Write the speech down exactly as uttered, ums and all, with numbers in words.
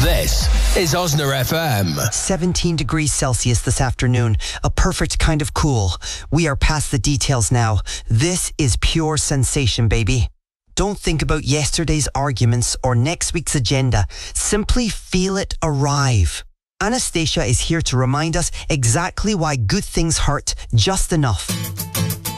This is Osner F M. seventeen degrees Celsius this afternoon. A perfect kind of cool. We are past the details now. This is pure sensation, baby. Don't think about yesterday's arguments or next week's agenda. Simply feel it arrive. Anastasia is here to remind us exactly why good things hurt just enough.